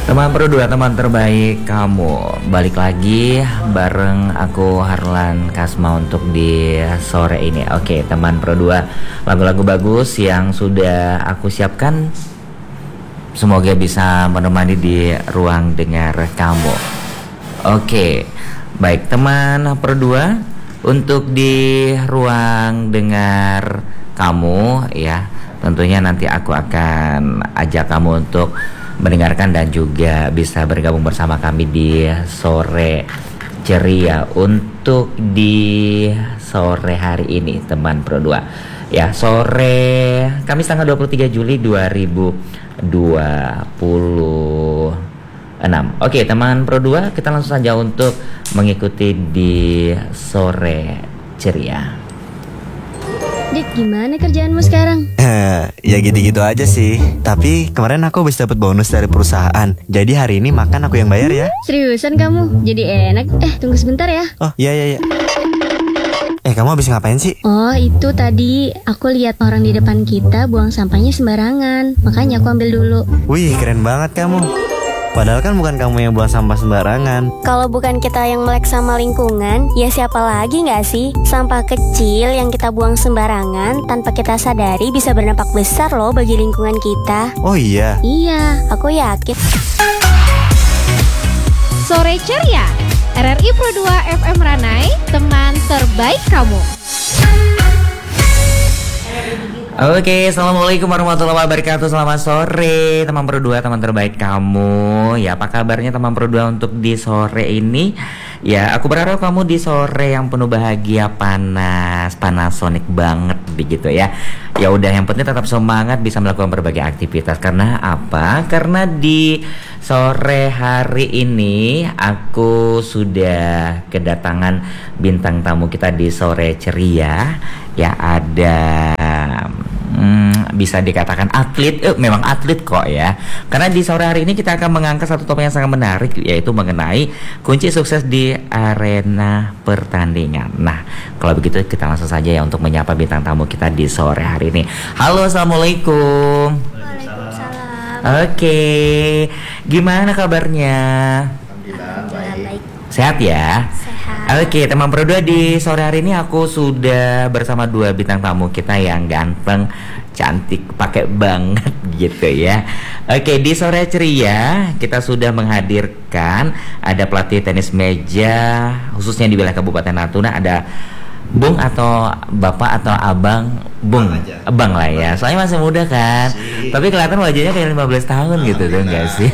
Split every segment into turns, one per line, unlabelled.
Teman berdua, teman terbaik kamu. Balik lagi bareng aku Harlan Kasma untuk di sore ini. Oke, teman berdua, lagu-lagu bagus yang sudah aku siapkan semoga bisa menemani di ruang dengar kamu. Oke, baik teman berdua, untuk di ruang dengar kamu ya, tentunya nanti aku akan ajak kamu untuk mendengarkan dan juga bisa bergabung bersama kami di sore ceria untuk di sore hari ini teman berdua ya, sore Kamis tanggal 23 Juli 2026. Oke teman berdua, kita langsung saja untuk mengikuti di sore ceria.
Dik, gimana kerjaanmu sekarang?
Ya gitu-gitu aja sih. Tapi kemarin aku habis dapat bonus dari perusahaan. Jadi hari ini makan aku yang bayar ya.
Seriusan kamu? Jadi enak. Tunggu sebentar ya.
Oh iya. Kamu habis ngapain sih?
Oh itu tadi aku lihat orang di depan kita buang sampahnya sembarangan. Makanya aku ambil dulu.
Wih keren banget kamu. Padahal kan bukan kamu yang buang sampah sembarangan.
Kalau bukan kita yang melek sama lingkungan, ya siapa lagi nggak sih? Sampah kecil yang kita buang sembarangan tanpa kita sadari bisa berdampak besar loh bagi lingkungan kita.
Oh iya?
Iya, aku yakin.
Sore ceria, RRI Pro 2 FM Ranai, teman terbaik kamu.
Oke, assalamualaikum warahmatullahi wabarakatuh. Selamat sore teman berdua, teman terbaik kamu. Ya, apa kabarnya teman berdua untuk di sore ini? Ya, aku berharap kamu di sore yang penuh bahagia, Panasonic banget begitu ya. Ya udah, yang penting tetap semangat bisa melakukan berbagai aktivitas. Karena apa? Karena di sore hari ini aku sudah kedatangan bintang tamu kita di sore ceria. Ya ada bisa dikatakan atlet, memang atlet kok ya. Karena di sore hari ini kita akan mengangkat satu topik yang sangat menarik, yaitu mengenai kunci sukses di arena pertandingan. Nah, kalau begitu kita langsung saja ya untuk menyapa bintang tamu kita di sore hari ini. Halo, assalamualaikum.
Waalaikumsalam.
Oke, gimana kabarnya?
Alhamdulillah baik.
Sehat ya?
Sehat.
Oke, teman berdua, di sore hari ini aku sudah bersama dua bintang tamu kita yang ganteng, cantik, pakai banget gitu ya. Oke, di sore ceria kita sudah menghadirkan ada pelatih tenis meja khususnya di wilayah Kabupaten Natuna, ada Bung atau Bapak atau Abang, Bung, Abang lah ya. Soalnya masih muda kan. Tapi kelihatan wajahnya kayak 15 tahun gitu tuh enggak sih?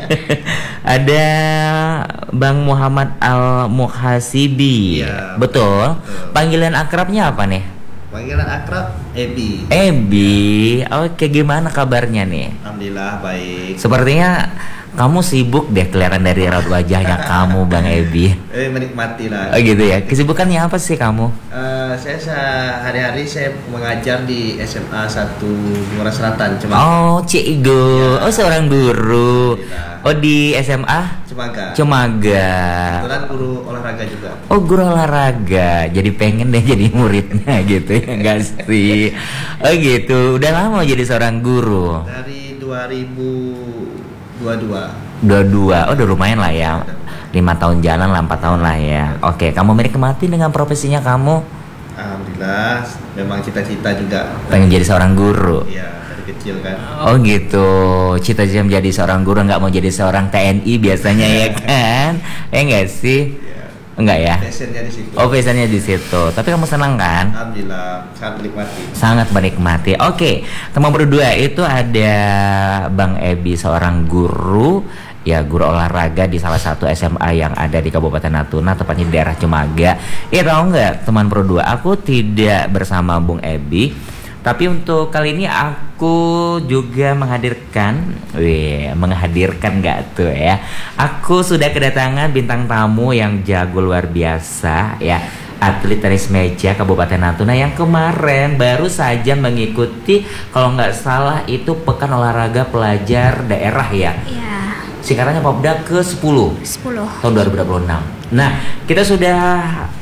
Ada Bang Muhammad Al-Muhasibi.
Ya,
betul. Panggilan akrabnya apa nih?
Panggilan akrab Ebi.
Ebi. Oke, gimana kabarnya nih?
Alhamdulillah baik.
Sepertinya kamu sibuk deh, kelihatan dari raut wajahnya kamu Bang Ebi.
Menikmati lah.
Oh gitu ya. Kesibukannya apa sih kamu?
Saya hari-hari saya mengajar di SMA 1 Muara Selatan,
Oh, Cikgu.
Ya.
Oh, seorang guru.
Alhamdulillah.
Oh, di SMA
Cemaga. Kebetulan guru olahraga juga.
Oh, guru olahraga. Jadi pengen deh jadi muridnya gitu ya, enggak sih? Oh gitu. Udah lama jadi seorang guru.
Dari 2022.
Oh, udah lumayan lah ya. 5 tahun jalan lah, 4 tahun lah ya. Oke, kamu menikmati dengan profesinya kamu?
Alhamdulillah, memang cita-cita juga.
Pengen jadi seorang guru?
Iya, dari kecil kan.
Oh gitu, cita-cita menjadi seorang guru, nggak mau jadi seorang TNI biasanya ya kan? Enggak sih?
Iya.
Enggak ya?
Passionnya di situ.
Oh, passionnya di situ. Tapi kamu senang kan?
Alhamdulillah, sangat menikmati.
Sangat menikmati. Oke, teman berdua, itu ada Bang Ebi, seorang guru, ya guru olahraga di salah satu SMA yang ada di Kabupaten Natuna, tepatnya di daerah Cemaga. Tahu nggak teman berdua, aku tidak bersama Bung Ebi, tapi untuk kali ini aku juga menghadirkan nggak tuh ya, aku sudah kedatangan bintang tamu yang jago luar biasa ya, atlet tenis meja Kabupaten Natuna yang kemarin baru saja mengikuti, kalau nggak salah itu Pekan Olahraga Pelajar Daerah ya.
Iya.
Singkatannya Popda ke-10 tahun 2026. Nah, kita sudah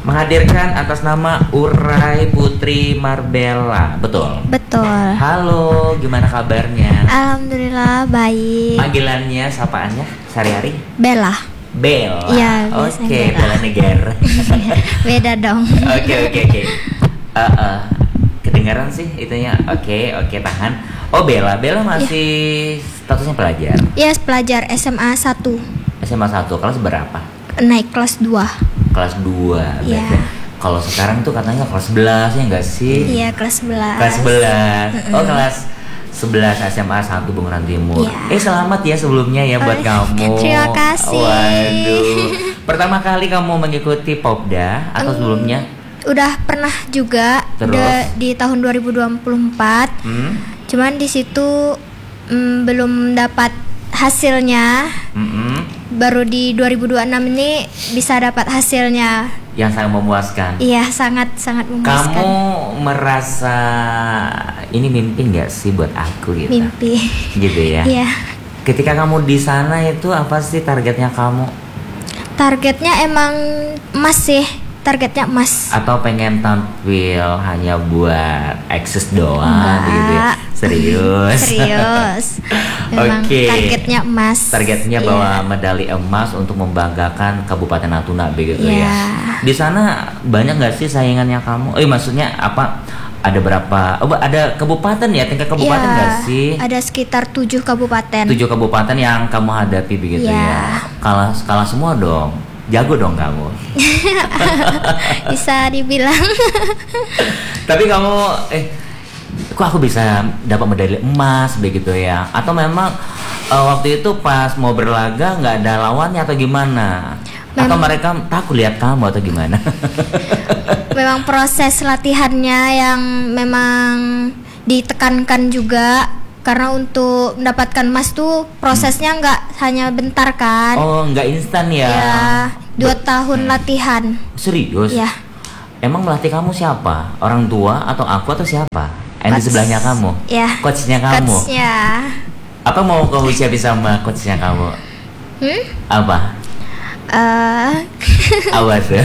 menghadirkan atas nama Urai Putri Marbella, betul?
Betul.
Halo, gimana kabarnya?
Alhamdulillah baik.
Panggilannya, sapaannya sehari-hari?
Bella.
Bella.
Iya, biasanya
Oke,
Bella.
Bella Negara.
Beda dong.
Oke. Kedengaran sih itunya. Oke, tahan. Oh, Bella masih statusnya pelajar.
Yes, pelajar SMA 1.
SMA 1, kelas berapa?
Naik kelas 2.
Kelas 2 berarti.
Iya.
Kalau sekarang tuh katanya kelas 11 ya enggak sih?
Iya, kelas 11.
Kelas 11. Oh, kelas 11 SMA 1 Bunguran Timur.
Iya.
Selamat ya sebelumnya ya buat kamu.
Terima kasih.
Waduh. Pertama kali kamu mengikuti Popda atau sebelumnya?
Udah pernah juga.
Terus?
Di tahun 2024. Cuman di situ belum dapat hasilnya. Baru di 2026 ini bisa dapat hasilnya.
Yang sangat memuaskan.
Iya, sangat memuaskan.
Kamu merasa ini mimpi nggak sih buat aku gitu?
Mimpi.
Gitu ya.
Iya.
Ketika kamu di sana itu apa sih targetnya kamu?
Targetnya emang emas sih. Targetnya emas.
Atau pengen tampil hanya buat eksis doang
Enggak.
gitu ya? Serius?
Serius. Memang
Oke.
targetnya emas.
Targetnya
Iya.
bawa medali emas untuk membanggakan Kabupaten Natuna begitu
Iya.
ya. Di sana banyak nggak sih saingannya kamu? Maksudnya apa? Ada berapa? Ada kabupaten ya? Tingkat kabupaten
Iya,
nggak sih?
ada sekitar 7 kabupaten.
7 kabupaten yang kamu hadapi begitu
Iya.
ya. Kalah semua dong. Jago dong kamu.
Bisa dibilang.
Tapi kamu kok aku bisa dapat medali emas begitu ya? Atau memang waktu itu pas mau berlaga nggak ada lawannya atau gimana? Atau mereka takut lihat kamu atau gimana?
Memang proses latihannya yang memang ditekankan juga. Karena untuk mendapatkan emas tuh prosesnya nggak hanya bentar kan.
Oh, nggak instan ya?
Ya, 2 tahun latihan.
Serius?
Ya.
Emang melatih kamu siapa? Orang tua atau aku atau siapa? Yang di
Coach.
sebelahnya kamu?
Ya.
Coachnya kamu?
Coachnya.
Apa mau kamu siapin sama coachnya kamu? Apa? Awas ya.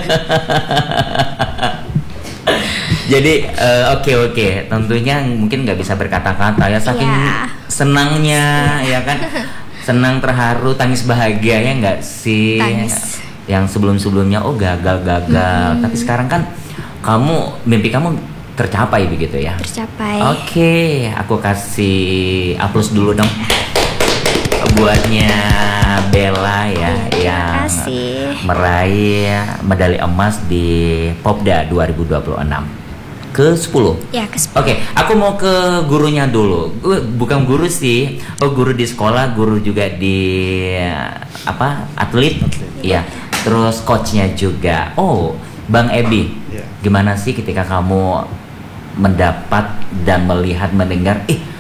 Jadi oke. Tentunya mungkin nggak bisa berkata-kata ya, saking
Iya.
senangnya ya kan. Senang, terharu, tangis bahagia ya nggak sih?
Tangis.
Yang sebelum-sebelumnya gagal. Tapi sekarang kan mimpi kamu tercapai begitu ya.
Tercapai.
Oke, aku kasih aplaus dulu dong buatnya Bella ya yang
kasih.
meraih medali emas di Popda 2026 ke-10.
Ya, ke-10.
Oke, aku mau ke gurunya dulu. Bukan guru sih, guru di sekolah, guru juga di atlet. Iya. Terus coachnya juga. Oh, Bang Ebi.
Iya.
Gimana sih ketika kamu mendapat dan mendengar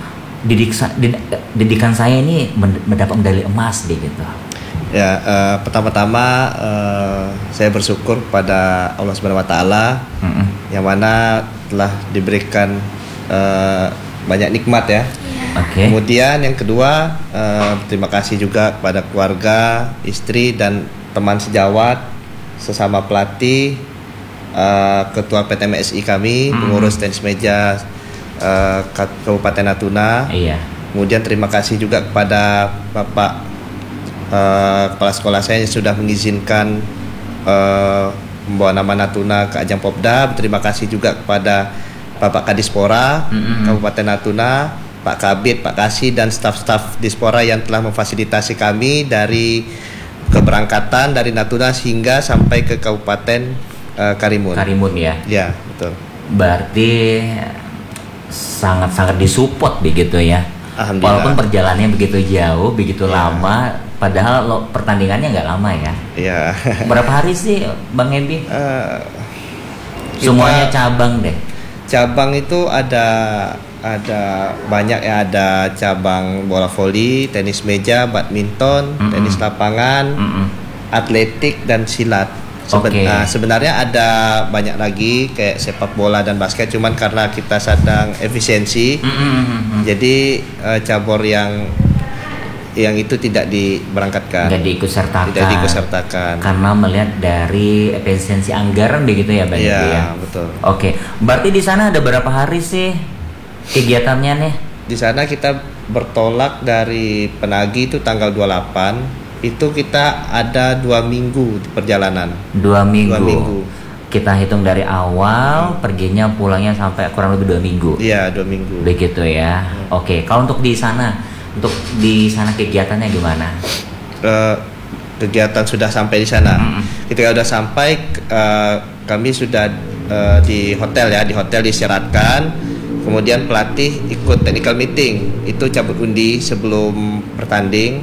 didikan saya ini mendapat medali emas gitu.
Ya, pertama-tama saya bersyukur pada Allah Subhanahu Wa Taala yang mana telah diberikan banyak nikmat ya.
Oke.
Kemudian yang kedua, terima kasih juga kepada keluarga, istri dan teman sejawat, sesama pelatih, ketua PTMSI kami, pengurus tenis meja Kabupaten Natuna.
Iya.
Kemudian terima kasih juga kepada Bapak kepala sekolah saya yang sudah mengizinkan membawa nama Natuna ke ajang Popda. Terima kasih juga kepada Bapak Kadispora Kabupaten Natuna, Pak Kabid, Pak Kasih dan staf-staf Dispora yang telah memfasilitasi kami dari keberangkatan dari Natuna hingga sampai ke Kabupaten Karimun.
Karimun ya.
Ya, betul.
Berarti sangat-sangat disupport begitu ya.
Alhamdulillah.
Walaupun perjalanannya begitu jauh, begitu lama, padahal pertandingannya nggak lama ya.
Iya.
Berapa hari sih, Bang Ebi?
kita-
Semuanya cabang deh.
Cabang itu ada banyak ya, ada cabang bola voli, tenis meja, badminton, tenis lapangan, atletik dan silat.
Oke.
Sebenarnya ada banyak lagi kayak sepak bola dan basket, cuman karena kita sedang efisiensi, jadi cabur yang yang itu tidak diberangkatkan.
Nggak diikut sertakan.
Tidak diikut sertakan.
Karena melihat dari efisiensi anggaran begitu ya Bang
Iya,
Ebi ya.
betul.
Oke, berarti di sana ada berapa hari sih kegiatannya nih?
Di sana kita bertolak dari Penagi itu tanggal 28. Itu kita ada 2 minggu di perjalanan.
2 minggu.
2 minggu.
Kita hitung dari awal, perginya pulangnya sampai kurang lebih 2 minggu.
Iya, 2 minggu.
Begitu ya. Oke, kalau untuk di sana kegiatannya gimana?
Kegiatan sudah sampai di sana. Ketika sudah sampai, kami sudah di hotel ya, di hotel disyaratkan. Kemudian pelatih ikut technical meeting, itu cabut undi sebelum bertanding.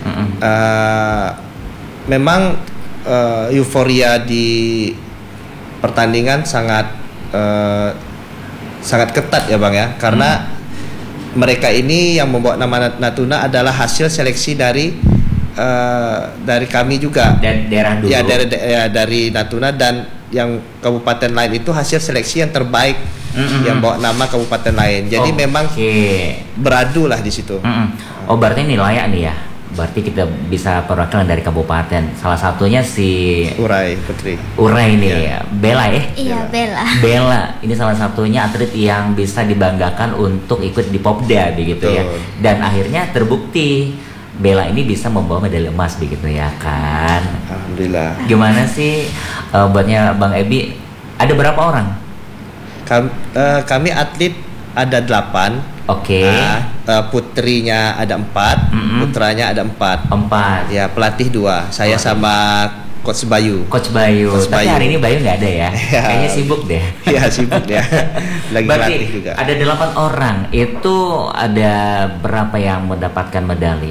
Memang euforia di pertandingan sangat ketat ya Bang ya, karena mereka ini yang membawa nama Natuna adalah hasil seleksi dari kami juga.
Dan daerah dulu.
Ya dari Natuna, dan yang kabupaten lain itu hasil seleksi yang terbaik yang bawa nama kabupaten lain. Jadi memang beradu lah di situ.
Oh berarti ini layak nih ya. Berarti kita bisa perwakilan dari kabupaten. Salah satunya si
Urai Putri.
Urai nih ya. Bella ya?
Iya, Bella.
Bella ini salah satunya atlet yang bisa dibanggakan untuk ikut di Popda begitu ya. Dan akhirnya terbukti Bella ini bisa membawa medali emas begitu ya kan.
Alhamdulillah.
Gimana sih buatnya Bang Ebi? Ada berapa orang?
Kami atlet ada 8.
Oke.
Putrinya ada 4, putranya ada 4.
4.
Ya, pelatih 2. Saya sama Coach Bayu.
Coach Bayu. Tapi hari ini Bayu nggak ada ya? Kayaknya sibuk deh.
Iya, sibuk ya. Lagi
berarti
pelatih juga.
Ada 8 orang. Itu ada berapa yang mendapatkan medali?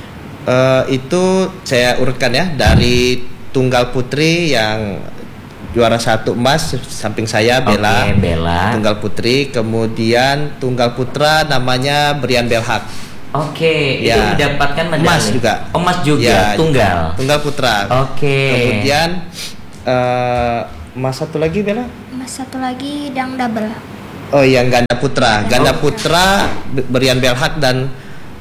Itu saya urutkan ya, dari tunggal putri yang juara 1 emas samping saya Bella.
Oke, Bella.
Tunggal putri, kemudian tunggal putra namanya Brian Belhak.
Oke,
ya.
Itu mendapatkan medali.
Emas juga.
Emas juga,
ya,
tunggal.
Tunggal putra.
Oke.
Kemudian emas satu lagi Bella?
Mas satu lagi dang double.
Oh, yang ganda putra. Ganda putra Brian Belhak dan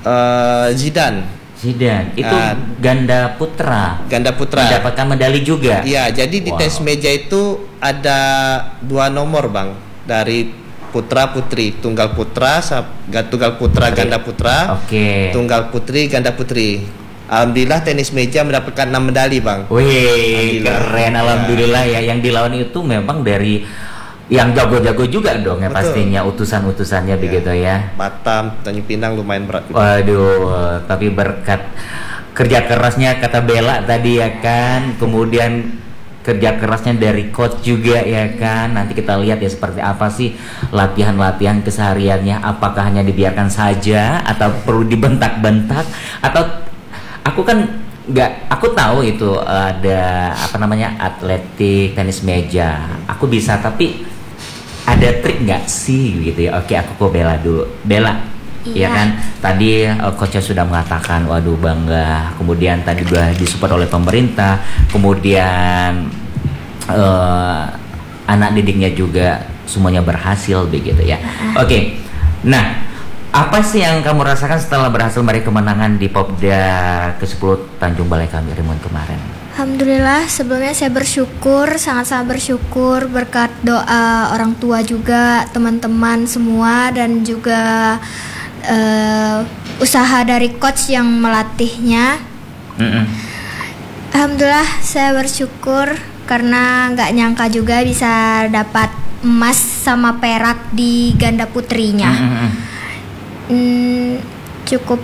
Zidane
itu ganda putra.
Ganda putra
mendapatkan medali juga.
Iya, jadi di tes meja itu ada 2 nomor Bang, dari putra putri, tunggal putra ganda putra.
Oke.
Tunggal putri ganda putri. Alhamdulillah tenis meja mendapatkan 6 medali Bang.
Wih, keren. Alhamdulillah ya. Yang dilawan itu memang dari yang jago-jago juga dong ya. Betul. Pastinya utusan-utusannya begitu ya.
Batam, Tanjung Pinang lumayan berat juga.
Waduh, tapi berkat kerja kerasnya kata Bella tadi ya kan, kemudian kerja kerasnya dari coach juga ya kan. Nanti kita lihat ya seperti apa sih latihan-latihan kesehariannya, apakah hanya dibiarkan saja atau perlu dibentak-bentak, atau aku tahu itu ada atletik tenis meja. Aku bisa, tapi ada trik nggak sih gitu ya? Oke, aku ke Bella dulu. Bella, ya kan? Tadi coachnya sudah mengatakan, waduh bangga. Kemudian tadi sudah disupport oleh pemerintah. Kemudian anak didiknya juga semuanya berhasil begitu ya. Oke. Nah, apa sih yang kamu rasakan setelah berhasil meraih kemenangan di Popda ke-10 Tanjung Balai Kami Rimun kemarin?
Alhamdulillah, sebelumnya saya bersyukur, sangat-sangat bersyukur berkat doa orang tua juga, teman-teman semua, dan juga usaha dari coach yang melatihnya. Alhamdulillah, saya bersyukur karena nggak nyangka juga bisa dapat emas sama perak di ganda putrinya. Cukup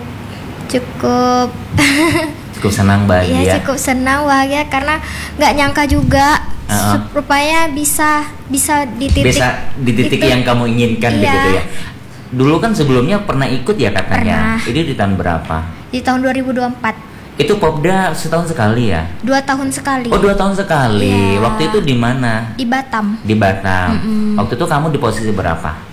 senang, bahagia.
Ya, cukup senang, bahagia karena nggak nyangka juga rupanya bisa di titik
yang kamu inginkan begitu ya. Dulu kan sebelumnya pernah ikut ya katanya. Ini di tahun berapa?
Di tahun 2024.
Itu Popda setahun sekali ya?
2 tahun sekali.
Oh, 2 tahun sekali. Waktu itu di mana?
Di Batam.
Di Batam. Waktu itu kamu di posisi berapa?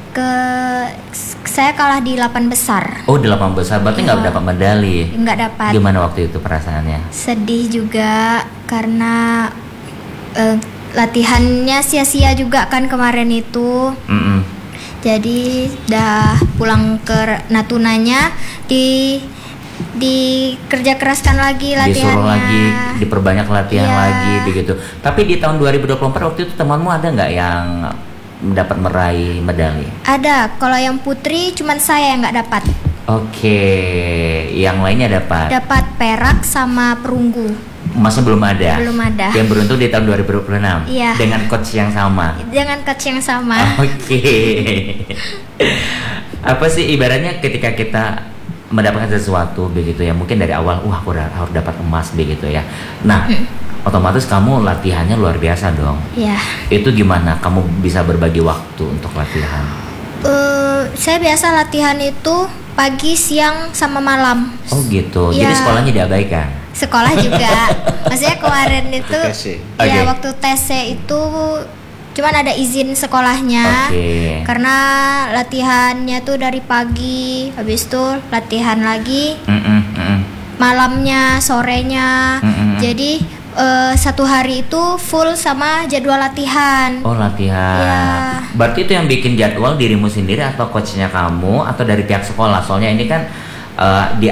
Saya kalah di 8 besar.
Oh, di 8 besar, berarti nggak dapat medali?
Nggak dapat.
Gimana waktu itu perasaannya?
Sedih juga karena latihannya sia-sia juga kan kemarin itu. Jadi udah pulang ke Natunanya dikerja keraskan lagi latihannya.
Disuruh lagi, diperbanyak latihan
Iya.
lagi begitu. Tapi di tahun 2024 waktu itu temanmu ada nggak yang dapat meraih medali?
Ada, kalau yang putri cuman saya yang nggak dapat.
Oke, yang lainnya dapat.
Dapat perak sama perunggu.
Masih belum ada.
Belum ada.
Yang beruntung di tahun 2026.
Iya.
Dengan coach yang sama.
Dengan coach yang sama.
Oke. Apa sih ibaratnya ketika kita mendapatkan sesuatu begitu ya, mungkin dari awal aku harus dapat emas begitu ya. Nah, otomatis kamu latihannya luar biasa dong.
Iya.
Itu gimana kamu bisa berbagi waktu untuk latihan?
Saya biasa latihan itu pagi, siang, sama malam.
Oh gitu.
Iya.
Jadi sekolahnya diabaikan.
Sekolah juga. Maksudnya kemarin itu
TC.
ya
Oke.
waktu TC itu cuman ada izin sekolahnya.
Oke.
Karena latihannya tuh dari pagi, habis itu latihan lagi malamnya, sorenya. Jadi satu hari itu full sama jadwal latihan.
Oh latihan.
Iya.
Berarti itu yang bikin jadwal dirimu sendiri atau coachnya kamu atau dari pihak sekolah? Soalnya ini kan di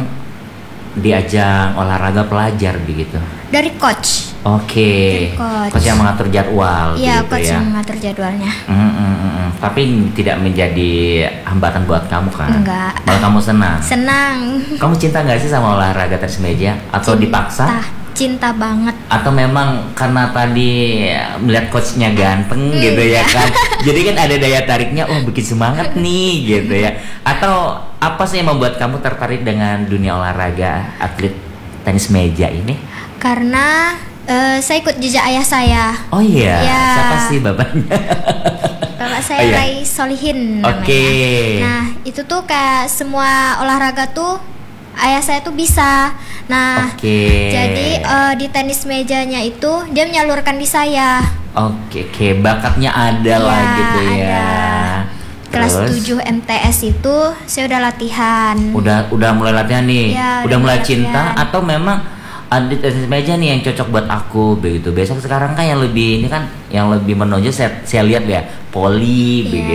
ajang olahraga pelajar begitu.
Dari coach.
Oke.
Coach.
Yang mengatur jadwal.
Iya,
begitu
coach
ya.
yang mengatur jadwalnya.
Tapi tidak menjadi hambatan buat kamu kan?
Enggak.
Malah kamu senang.
Senang.
Kamu cinta nggak sih sama olahraga tenis meja atau dipaksa?
Cinta banget.
Atau memang karena tadi melihat coachnya ganteng gitu ya kan, jadi kan ada daya tariknya, oh bikin semangat nih gitu ya. Atau apa sih yang membuat kamu tertarik dengan dunia olahraga atlet tenis meja ini?
Karena saya ikut jejak ayah saya.
Oh iya,
Ya.
siapa sih bapaknya?
Bapak saya
Oh, iya.
Rai Solihin namanya.
Oke.
Nah, itu tuh kayak semua olahraga tuh ayah saya tuh bisa. Nah,
Oke.
jadi di tenis mejanya itu dia menyalurkan di saya.
Oke, bakatnya ada lah
Iya,
gitu ya.
ada. Kelas
Terus?
7 MTS itu saya udah latihan.
Udah mulai latihan nih.
Ya,
udah
udah
mulai
mulai
cinta
latihan.
atau memang ada tenis meja nih yang cocok buat aku begitu. Besok sekarang kan yang lebih ini kan yang lebih menonjol saya lihat ya, poli
Iya.
begitu.